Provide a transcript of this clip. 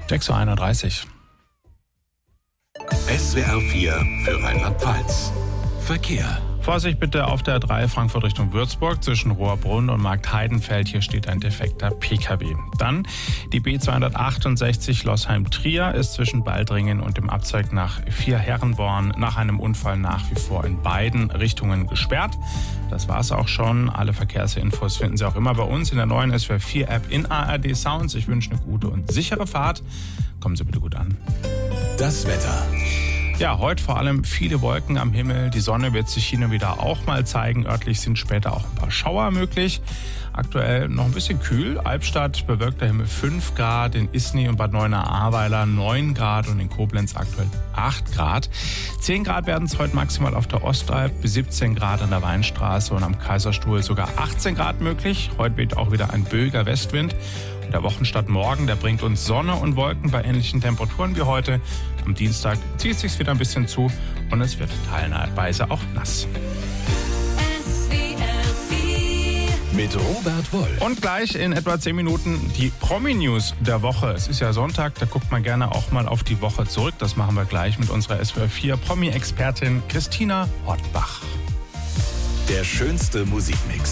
6:31 Uhr. SWR 4 für Rheinland-Pfalz. Verkehr. Vorsicht bitte auf der 3 Frankfurt Richtung Würzburg zwischen Rohrbrunn und Marktheidenfeld. Hier steht ein defekter PKW. Dann die B268 Loßheim-Trier ist zwischen Baldringen und dem Abzweig nach Vierherrenborn nach einem Unfall nach wie vor in beiden Richtungen gesperrt. Das war's auch schon. Alle Verkehrsinfos finden Sie auch immer bei uns in der neuen SWR 4 App in ARD Sounds. Ich wünsche eine gute und sichere Fahrt. Kommen Sie bitte gut an. Das Wetter. Ja, heute vor allem viele Wolken am Himmel. Die Sonne wird sich hin und wieder auch mal zeigen. Örtlich sind später auch ein paar Schauer möglich. Aktuell noch ein bisschen kühl. Albstadt bewölkter Himmel 5 Grad, in Isny und Bad Neuenahr-Ahrweiler 9 Grad und in Koblenz aktuell 8 Grad. 10 Grad werden es heute maximal auf der Ostalb, bis 17 Grad an der Weinstraße und am Kaiserstuhl sogar 18 Grad möglich. Heute weht auch wieder ein böiger Westwind. Der Wochenstart morgen, der bringt uns Sonne und Wolken bei ähnlichen Temperaturen wie heute. Am Dienstag zieht es sich wieder ein bisschen zu und es wird teilweise auch nass. Mit Robert Wolf. Und gleich in etwa 10 Minuten die Promi-News der Woche. Es ist ja Sonntag, da guckt man gerne auch mal auf die Woche zurück. Das machen wir gleich mit unserer SWR 4 Promi-Expertin Christina Hortbach. Der schönste Musikmix.